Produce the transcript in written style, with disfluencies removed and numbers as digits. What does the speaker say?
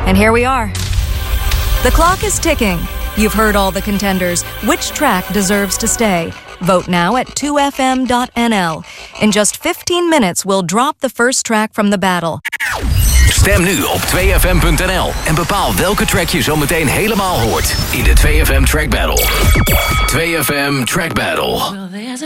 And here we are. The clock is ticking. You've heard all the contenders. Which track deserves to stay? Vote now at 2fm.nl. In just 15 minutes, we'll drop the first track from the battle. Stem nu op 2fm.nl en bepaal welke track je zo meteen helemaal hoort in de 2FM Track Battle. 2FM Track Battle.